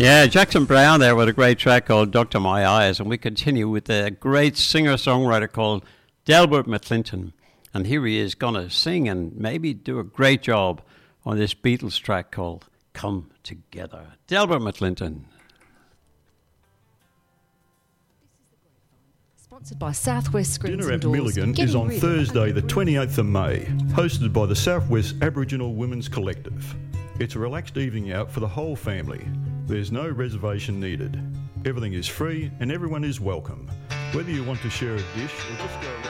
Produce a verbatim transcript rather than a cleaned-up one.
Yeah, Jackson Browne there with a great track called Doctor My Eyes, and we continue with a great singer-songwriter called Delbert McClinton. And here he is going to sing and maybe do a great job on this Beatles track called Come Together. Delbert McClinton. Sponsored by Southwest Screens Dinner and at Doors. Milligan Getting is on rid of Thursday the unruly- twenty-eighth of May, hosted by the Southwest Aboriginal Women's Collective. It's a relaxed evening out for the whole family. There's no reservation needed. Everything is free and everyone is welcome. Whether you want to share a dish or just go around...